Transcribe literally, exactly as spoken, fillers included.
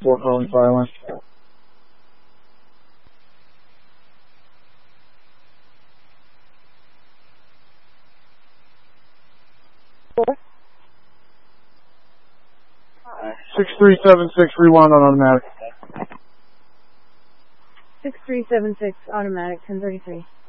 four calling fire line. Four. Six three seven six rewound on automatic. Six three seven six automatic ten thirty three.